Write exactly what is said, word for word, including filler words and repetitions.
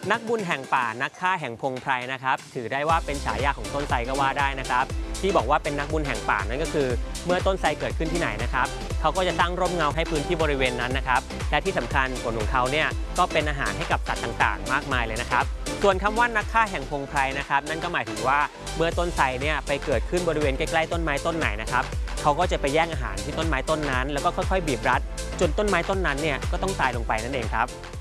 นักบุญแห่งป่านักฆ่าแห่งพงไพรนะครับถือได้ว่าเป็นฉายาของต้นไทรก็ว่าได้นะครับที่บอกว่าเป็นนักบุญแห่งป่านั่นก็คือเมื่อต้นไทรเกิดขึ้นที่ไหนนะครับเขาก็จะตั้งร่มเงาให้พื้นที่บริเวณนั้นนะครับและที่สำคัญผลของเขาเนี่ยก็เป็นอาหารให้กับสัตว์ต่างๆมากมายเลยนะครับส่วนคำว่านักฆ่าแห่งพงไพรนะครับนั่นก็หมายถึงว่าเมื่อต้นไทรเนี่ยไปเกิดขึ้นบริเวณใกล้ๆต้นไม้ต้นไหนนะครับเขาก็จะไปแย่งอาหารที่ต้นไม้ต้นนั้นแล้วก็ค่อยๆบีบรัดจนต้นไม้ต้นนั้นเนี่ยก็ต้องตายลงไปนั่นเองครับ